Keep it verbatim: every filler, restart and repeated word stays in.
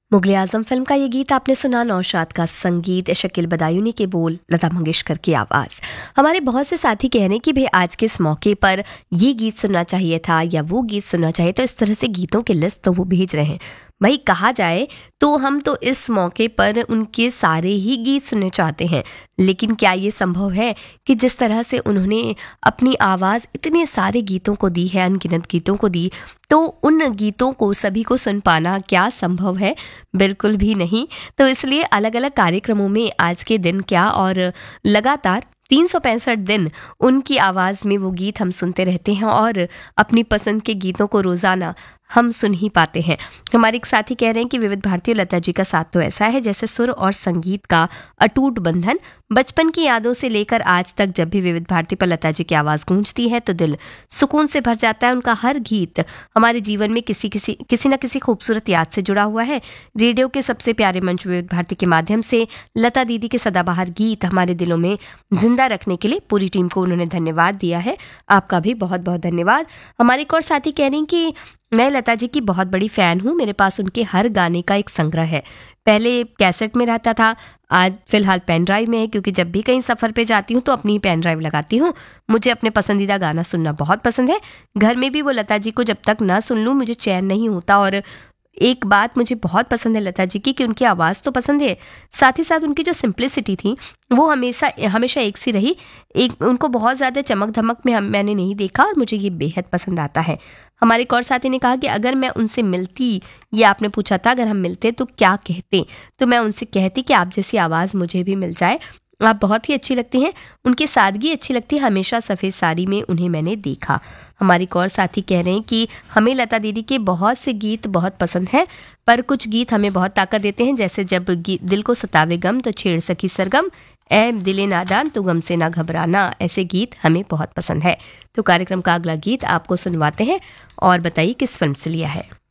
मुगले आजम film का ये गीत आपने सुना। नौशाद का संगीत, शकील बदायूनी के बोल, लता मंगेशकर की आवाज़। हमारे बहुत से साथी कह रहे हैं कि भाई आज के इस मौके पर ये गीत सुनना चाहिए था या वो गीत सुनना चाहिए, तो इस तरह से गीतों की लिस्ट तो वो भेज रहे हैं। भाई कहा जाए तो हम तो इस मौके पर उनके सारे ही गीत सुनने चाहते हैं, लेकिन क्या ये संभव है कि जिस तरह से उन्होंने अपनी आवाज़ इतने सारे गीतों को दी है, अनगिनत गीतों को दी, तो उन गीतों को सभी को सुन पाना क्या संभव है? बिल्कुल भी नहीं। तो इसलिए अलग अलग कार्यक्रमों में आज के दिन क्या और लगातार तीन सौ पैंसठ दिन उनकी आवाज़ में वो गीत हम सुनते रहते हैं और अपनी पसंद के गीतों को रोज़ाना हम सुन ही पाते हैं। हमारे एक साथी कह रहे हैं कि विविध भारती और लता जी का साथ तो ऐसा है जैसे सुर और संगीत का अटूट बंधन। बचपन की यादों से लेकर आज तक जब भी विविध भारती पर लता जी की आवाज़ गूंजती है तो दिल सुकून से भर जाता है। उनका हर गीत हमारे जीवन में किसी किसी किसी न किसी खूबसूरत याद से जुड़ा हुआ है। रेडियो के सबसे प्यारे मंच विविध भारती के माध्यम से लता दीदी के सदाबहार गीत हमारे दिलों में जिंदा रखने के लिए पूरी टीम को उन्होंने धन्यवाद दिया है। आपका भी बहुत बहुत धन्यवाद। हमारे एक और साथी कह रही हैं कि मैं लता जी की बहुत बड़ी फ़ैन हूँ, मेरे पास उनके हर गाने का एक संग्रह है। पहले कैसेट में रहता था, आज फिलहाल पेन ड्राइव में है, क्योंकि जब भी कहीं सफ़र पे जाती हूँ तो अपनी ही पेन ड्राइव लगाती हूँ। मुझे अपने पसंदीदा गाना सुनना बहुत पसंद है। घर में भी वो लता जी को जब तक ना सुन लूँ मुझे चैन नहीं होता। और एक बात मुझे बहुत पसंद है लता जी की कि उनकी आवाज़ तो पसंद है, साथ ही साथ उनकी जो सिंप्लिसिटी थी वो हमेशा हमेशा एक सी रही। एक उनको बहुत ज़्यादा चमक धमक में हम मैंने नहीं देखा और मुझे ये बेहद पसंद आता है। हमारे एक और साथी ने कहा कि अगर मैं उनसे मिलती, ये आपने पूछा था अगर हम मिलते तो क्या कहते, तो मैं उनसे कहती कि आप जैसी आवाज़ मुझे भी मिल जाए, आप बहुत ही अच्छी लगती हैं। उनकी सादगी अच्छी लगती है, हमेशा सफ़ेद साड़ी में उन्हें मैंने देखा। हमारी एक और साथी कह रहे हैं कि हमें लता दीदी के बहुत से गीत बहुत पसंद हैं, पर कुछ गीत हमें बहुत ताकत देते हैं, जैसे जब दिल को सतावे गम तो छेड़ सकी सरगम, ए दिले नादान तो गम से ना घबराना, ऐसे गीत हमें बहुत पसंद है। तो कार्यक्रम का अगला गीत आपको सुनवाते हैं और बताइए किस फिल्म से लिया है।